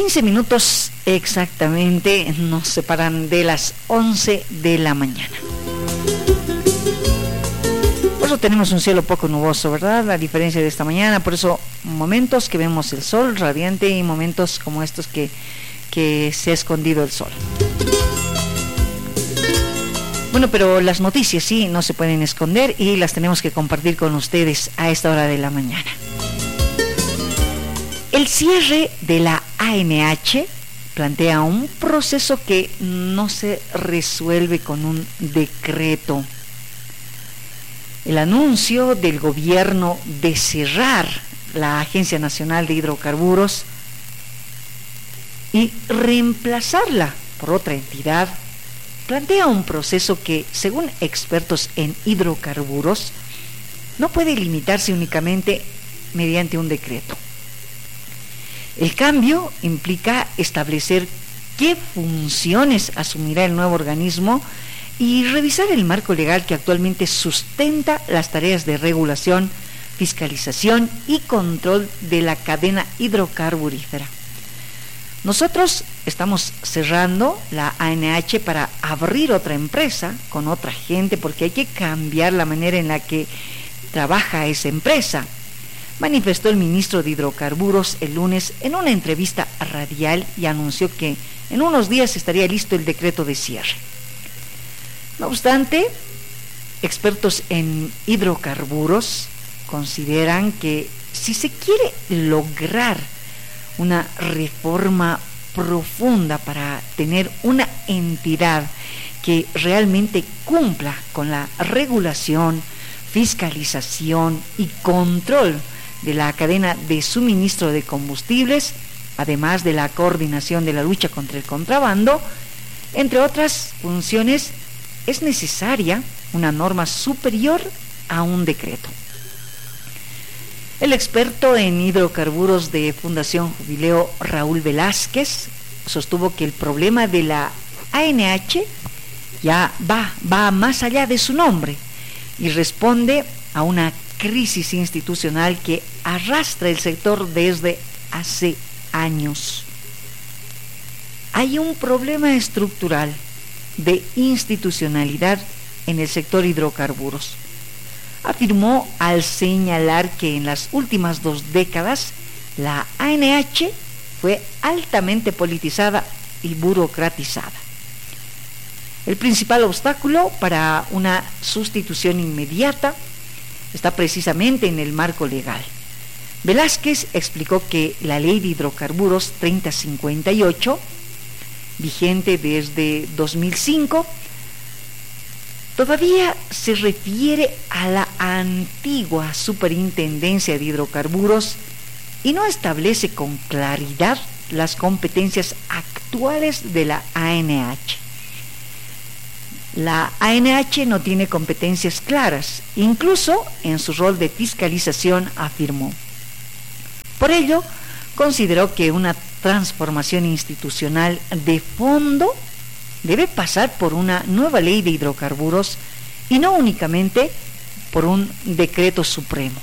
15 minutos exactamente nos separan de las 11 de la mañana. Por eso tenemos un cielo poco nuboso, ¿verdad? A diferencia de esta mañana, por eso momentos que vemos el sol radiante y momentos como estos que se ha escondido el sol. Bueno, pero las noticias sí no se pueden esconder y las tenemos que compartir con ustedes a esta hora de la mañana. El cierre de la ANH plantea un proceso que no se resuelve con un decreto. El anuncio del gobierno de cerrar la Agencia Nacional de Hidrocarburos y reemplazarla por otra entidad plantea un proceso que, según expertos en hidrocarburos, no puede limitarse únicamente mediante un decreto. El cambio implica establecer qué funciones asumirá el nuevo organismo y revisar el marco legal que actualmente sustenta las tareas de regulación, fiscalización y control de la cadena hidrocarburífera. Nosotros estamos cerrando la ANH para abrir otra empresa con otra gente porque hay que cambiar la manera en la que trabaja esa empresa, manifestó el ministro de Hidrocarburos el lunes en una entrevista radial y anunció que en unos días estaría listo el decreto de cierre. No obstante, expertos en hidrocarburos consideran que si se quiere lograr una reforma profunda para tener una entidad que realmente cumpla con la regulación, fiscalización y control de la cadena de suministro de combustibles, además de la coordinación de la lucha contra el contrabando, entre otras funciones, es necesaria una norma superior a un decreto. El experto en hidrocarburos de Fundación Jubileo, Raúl Velázquez, sostuvo que el problema de la ANH ya va más allá de su nombre y responde a una crisis institucional que arrastra el sector desde hace años. Hay un problema estructural de institucionalidad en el sector hidrocarburos, afirmó al señalar que en las últimas 2 décadas la ANH fue altamente politizada y burocratizada. El principal obstáculo para una sustitución inmediata está precisamente en el marco legal. Velázquez explicó que la Ley de Hidrocarburos 3058, vigente desde 2005, todavía se refiere a la antigua Superintendencia de Hidrocarburos y no establece con claridad las competencias actuales de la ANH. La ANH no tiene competencias claras, incluso en su rol de fiscalización, afirmó. Por ello, consideró que una transformación institucional de fondo debe pasar por una nueva ley de hidrocarburos y no únicamente por un decreto supremo.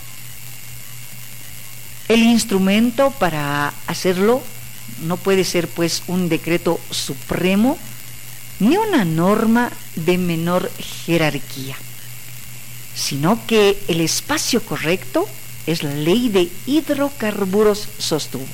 El instrumento para hacerlo no puede ser pues un decreto supremo ni una norma de menor jerarquía, sino que el espacio correcto es la Ley de Hidrocarburos, sostuvo.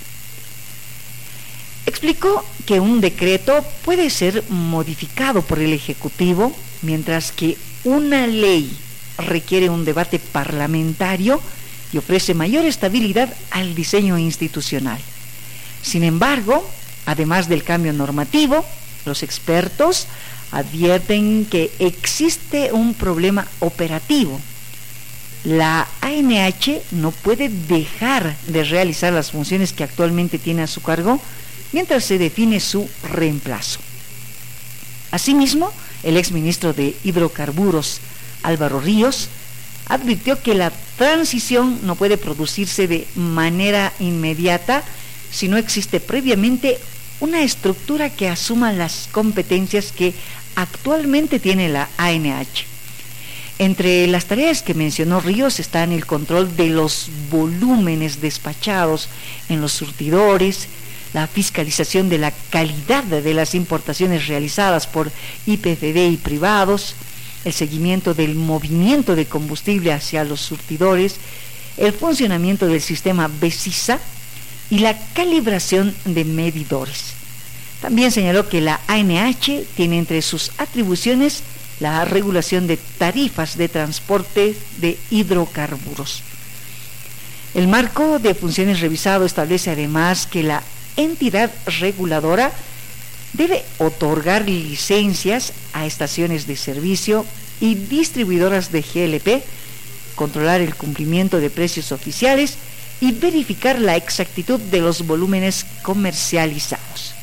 Explicó que un decreto puede ser modificado por el Ejecutivo, mientras que una ley requiere un debate parlamentario y ofrece mayor estabilidad al diseño institucional. Sin embargo, además del cambio normativo, los expertos advierten que existe un problema operativo. La ANH no puede dejar de realizar las funciones que actualmente tiene a su cargo mientras se define su reemplazo. Asimismo, el exministro de Hidrocarburos, Álvaro Ríos, advirtió que la transición no puede producirse de manera inmediata si no existe previamente una estructura que asuma las competencias que actualmente tiene la ANH. Entre las tareas que mencionó Ríos están el control de los volúmenes despachados en los surtidores, la fiscalización de la calidad de las importaciones realizadas por IPFB y privados, el seguimiento del movimiento de combustible hacia los surtidores, el funcionamiento del sistema BESISA y la calibración de medidores. También señaló que la ANH tiene entre sus atribuciones la regulación de tarifas de transporte de hidrocarburos. El marco de funciones revisado establece además que la entidad reguladora debe otorgar licencias a estaciones de servicio y distribuidoras de GLP, controlar el cumplimiento de precios oficiales y verificar la exactitud de los volúmenes comercializados.